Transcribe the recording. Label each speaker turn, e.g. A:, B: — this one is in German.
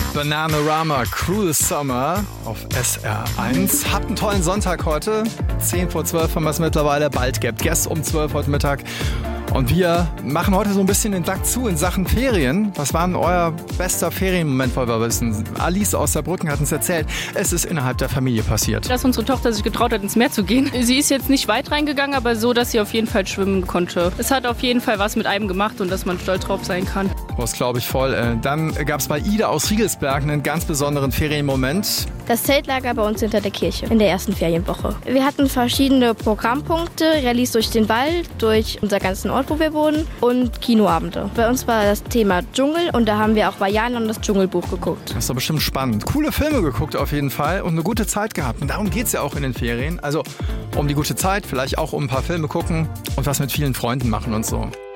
A: Bananarama, Cruel Summer auf SR1. Habt einen tollen Sonntag heute. 10:12 haben wir es mittlerweile. Bald gibt Guess um 12 heute Mittag. Und wir machen heute so ein bisschen den Sack zu in Sachen Ferien. Was war denn euer bester Ferienmoment, wollen wir wissen? Alice aus Saarbrücken hat uns erzählt, es ist innerhalb der Familie passiert.
B: Dass unsere Tochter sich getraut hat, ins Meer zu gehen. Sie ist jetzt nicht weit reingegangen, aber so, dass sie auf jeden Fall schwimmen konnte. Es hat auf jeden Fall was mit einem gemacht und dass man stolz drauf sein kann.
A: Das glaube ich voll. Dann gab es bei Ida aus Riegelsberg einen ganz besonderen Ferienmoment.
C: Das Zeltlager bei uns hinter der Kirche in der ersten Ferienwoche. Wir hatten verschiedene Programmpunkte, Rallyes durch den Wald, durch unser ganzen Ort, wo wir wohnen, und Kinoabende. Bei uns war das Thema Dschungel und da haben wir auch bei Jan und das Dschungelbuch geguckt.
A: Das ist doch bestimmt spannend. Coole Filme geguckt auf jeden Fall und eine gute Zeit gehabt. Und darum geht es ja auch in den Ferien. Also um die gute Zeit, vielleicht auch um ein paar Filme gucken und was mit vielen Freunden machen und so.